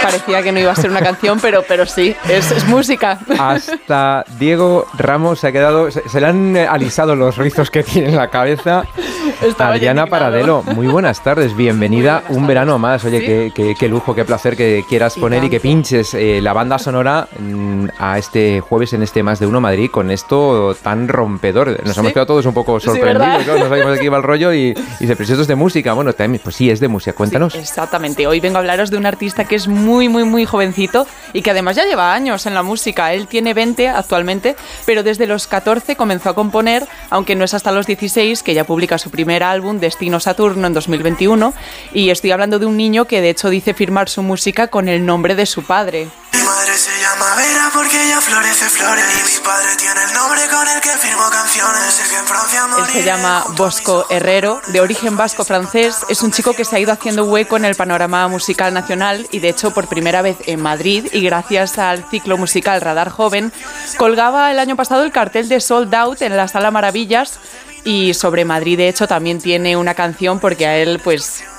parecía que no iba a ser una canción, pero sí, es música. Hasta Diego Ramos se ha quedado, se le han alisado los rizos que tiene en la cabeza. Adriana Paradelo, muy buenas tardes, bienvenida un verano más. Oye, ¿sí? qué lujo, qué placer que quieras poner y que pinches la banda sonora a este jueves en este Más de Uno Madrid con esto tan rompedor. Nos hemos quedado todos un poco sorprendidos, ¿no? No sabíamos de qué iba el rollo y se presentó esto de música. Bueno, también, pues sí, es de música, cuéntanos. Sí, exactamente, hoy vengo a hablaros de un artista que es muy, muy, muy jovencito y que además ya lleva años en la música. Él tiene 20 actualmente, pero desde los 14 comenzó a componer, aunque no es hasta los 16 que ya publica su primer álbum, Destino Saturno, en 2021, y estoy hablando de un niño que de hecho dice firmar su música con el nombre de su padre. Mi madre se llama Vera porque ella florece flores y mi padre tiene el nombre con el que firmo canciones. Sé que en Francia Él se llama Bosco Herrero, de origen vasco-francés. Es un chico que se ha ido haciendo hueco en el panorama musical nacional y de hecho por primera vez en Madrid, y gracias al ciclo musical Radar Joven, colgaba el año pasado el cartel de Sold Out en la Sala Maravillas. Y sobre Madrid, de hecho, también tiene una canción porque a él, pues,